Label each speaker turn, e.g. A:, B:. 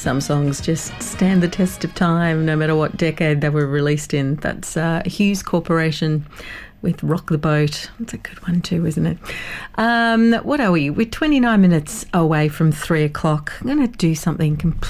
A: Some songs just stand the test of time, no matter what decade they were released in. That's Hughes Corporation with Rock the Boat. That's a good one too, isn't it? What are we? We're 29 minutes away from 3 o'clock. I'm going to do something completely